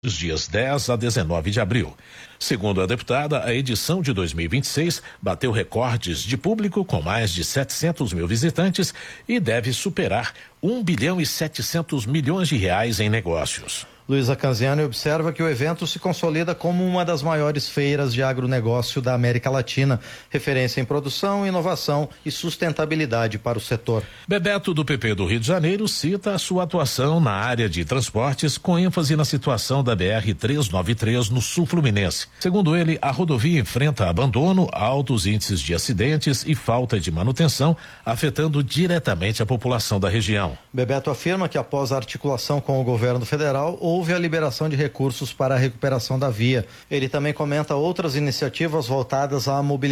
dos dias 10 a 19 de abril. Segundo a deputada, a edição de 2026 bateu recordes de público com mais de 700 mil visitantes e deve superar 1 bilhão e 700 milhões de reais em negócios. Luísa Canziani observa que o evento se consolida como uma das maiores feiras de agronegócio da América Latina, referência em produção, inovação e sustentabilidade para o setor. Bebeto, do PP do Rio de Janeiro, cita a sua atuação na área de transportes, com ênfase na situação da BR-393 no sul fluminense. Segundo ele, a rodovia enfrenta abandono, altos índices de acidentes e falta de manutenção, afetando diretamente a população da região. Bebeto afirma que após a articulação com o governo federal, houve a liberação de recursos para a recuperação da via. Ele também comenta outras iniciativas voltadas à mobilidade